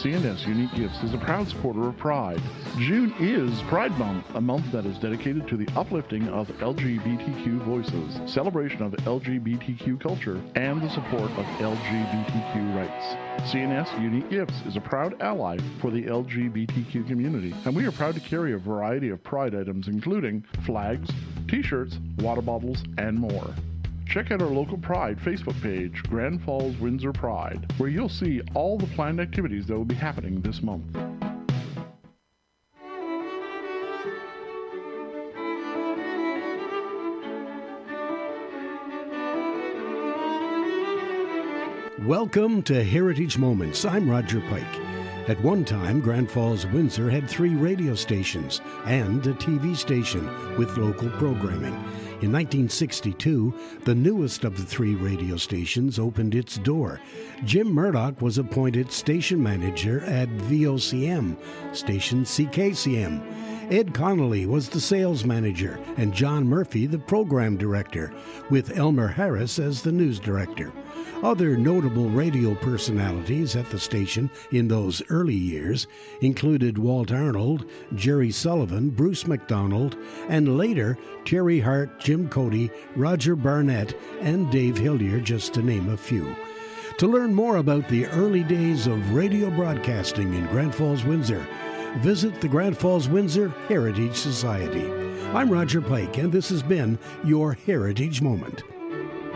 CNS Unique Gifts is a proud supporter of Pride. June is Pride Month, a month that is dedicated to the uplifting of LGBTQ voices, celebration of LGBTQ culture, and the support of LGBTQ rights. CNS Unique Gifts is a proud ally for the LGBTQ community, and we are proud to carry a variety of Pride items including flags, t-shirts, water bottles, and more. Check out our local Pride Facebook page, Grand Falls Windsor Pride, where you'll see all the planned activities that will be happening this month. Welcome to Heritage Moments. I'm Roger Pike. At one time, Grand Falls Windsor had 3 radio stations and a TV station with local programming. In 1962, the newest of the 3 radio stations opened its door. Jim Murdoch was appointed station manager at VOCM, station CKCM. Ed Connolly was the sales manager and John Murphy the program director, with Elmer Harris as the news director. Other notable radio personalities at the station in those early years included Walt Arnold, Jerry Sullivan, Bruce McDonald, and later Terry Hart, Jim Cody, Roger Barnett, and Dave Hillier, just to name a few. To learn more about the early days of radio broadcasting in Grand Falls, Windsor, visit the Grand Falls Windsor Heritage Society. I'm Roger Pike, and this has been your Heritage Moment.